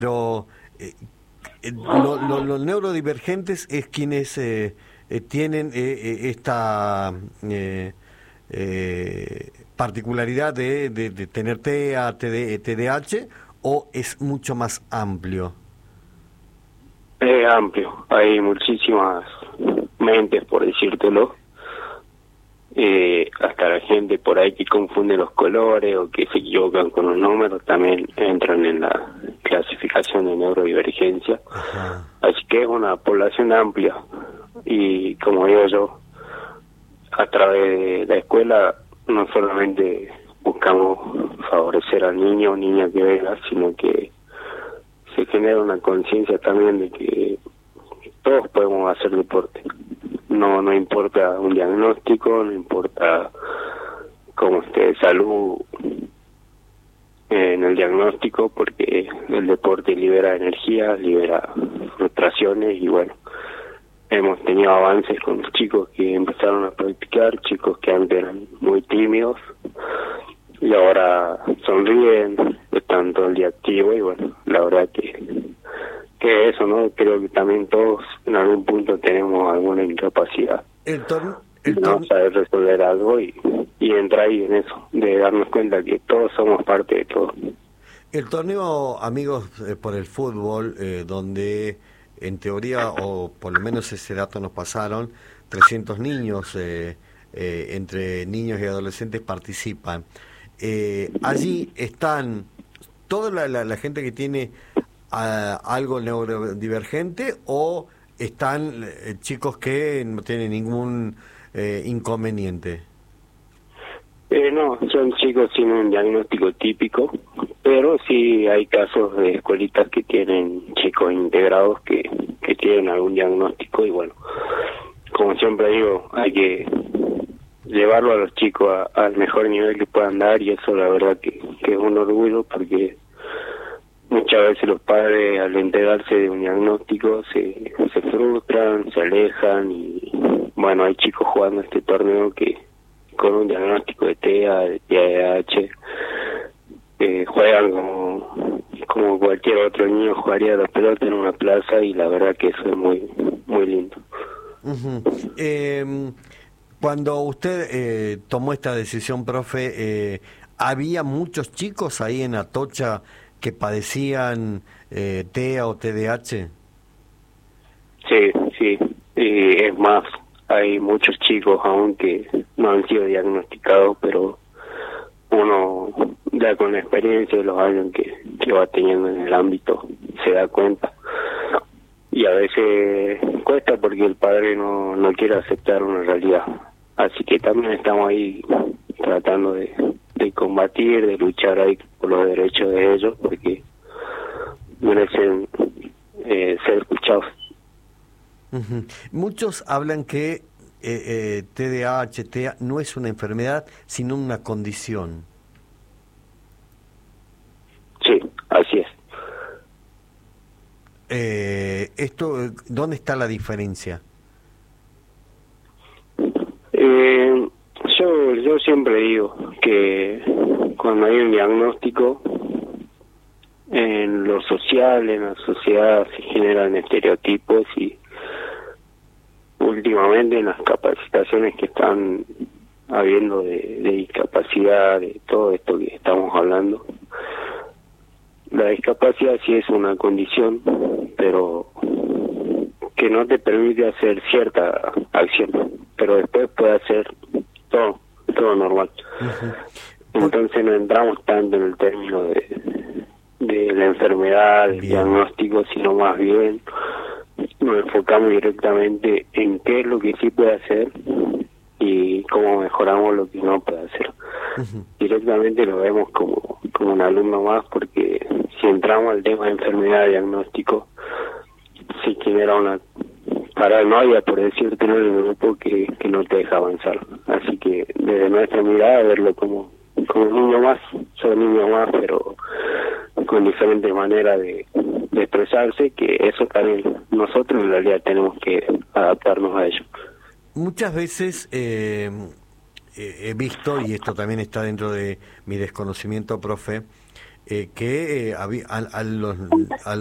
Pero los neurodivergentes es quienes tienen esta particularidad de tener TEA, TDAH, o es mucho más amplio. Es amplio, hay muchísimas mentes, por decírtelo. Hasta la gente por ahí que confunde los colores o que se equivocan con los números también entran en la clasificación de neurodivergencia. Ajá. Así que es una población amplia y, como digo yo, a través de la escuela no solamente buscamos favorecer al niño o niña que venga, sino que se genera una conciencia también de que todos podemos hacer deporte. No importa un diagnóstico, no importa cómo esté de salud en el diagnóstico, porque el deporte libera energía, libera frustraciones y bueno, hemos tenido avances con los chicos que empezaron a practicar, chicos que antes eran muy tímidos y ahora sonríen, están todo el día activos y bueno, la verdad que eso, ¿no? Creo que también todos en algún punto tenemos alguna incapacidad. No saber resolver algo y entrar ahí en eso, de darnos cuenta que todos somos parte de todo. El torneo Amigos por el Fútbol, donde en teoría, o por lo menos ese dato nos pasaron, 300 niños, entre niños y adolescentes participan. Allí están toda la gente que tiene algo neurodivergente, o están chicos que no tienen ningún inconveniente. No, son chicos sin un diagnóstico típico, pero sí hay casos de escuelitas que tienen chicos integrados que tienen algún diagnóstico y bueno, como siempre digo, hay que llevarlo a los chicos al mejor nivel que puedan dar y eso la verdad que es un orgullo porque muchas veces los padres al enterarse de un diagnóstico se frustran, se alejan y bueno, hay chicos jugando este torneo que con un diagnóstico de TEA, de TDAH, juegan como cualquier otro niño jugaría la pelota en una plaza y la verdad que eso es muy muy lindo. Uh-huh. Cuando usted tomó esta decisión, profe, ¿había muchos chicos ahí en Atocha que padecían TEA o TDAH? Sí, es más, hay muchos chicos aún que no han sido diagnosticados, pero uno ya con la experiencia de los años que va teniendo en el ámbito se da cuenta y a veces cuesta porque el padre no quiere aceptar una realidad, así que también estamos ahí tratando de combatir, de luchar ahí por los derechos de ellos porque merecen ser escuchados. Uh-huh. Muchos hablan que TDAH, TEA no es una enfermedad, sino una condición. Sí, así es. ¿Dónde está la diferencia? Yo siempre digo que cuando hay un diagnóstico, en lo social, en la sociedad se generan estereotipos y últimamente en las capacitaciones que están habiendo de discapacidad, de todo esto que estamos hablando, la discapacidad sí es una condición, pero que no te permite hacer cierta acción, pero después puede hacer todo normal. Uh-huh. Entonces no entramos tanto en el término de la enfermedad, del diagnóstico, sino más bien nos enfocamos directamente en qué es lo que sí puede hacer y cómo mejoramos lo que no puede hacer. Uh-huh. Directamente lo vemos como un alumno más, porque si entramos al tema de enfermedad, diagnóstico, sí genera una paranoia, por decirte, en el grupo que no te deja avanzar. Así que desde nuestra mirada, verlo como un niño más, son niños más, pero con diferentes maneras de expresarse, que eso también nosotros en realidad tenemos que adaptarnos a ello. Muchas veces he visto, y esto también está dentro de mi desconocimiento, profe, que había a los